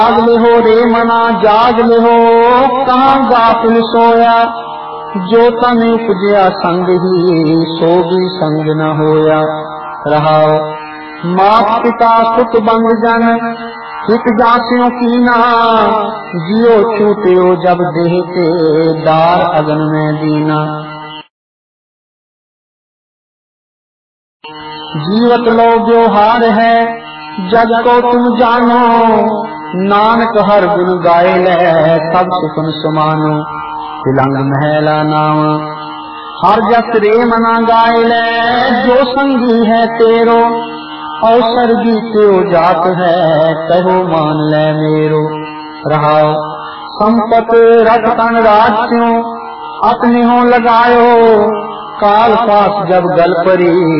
जाग ले हो रे मना जाग ले हो, कहाँ गाफिल सोया। जो तन उपजया संग ही, सो भी संग न होया। रहाओ मात पिता सुत बंद जन, हित जासियों कीना। जियो छूटियो जब देह के, दार अगन में दीना। जीवत लो व्यवहार है, जग को तुम जानो। नानक हर गुण गाए ले, सब सुखन समानो। तिलंग महला नाम, हर जस रे मना गाए ले। जो संगी है तेरो, अवसर बीत्यो जात है। कहो मान ले मेरो। रहाओ संपत रख तन राज क्यों, अपने हो लगायो। काल पास जब गल परी,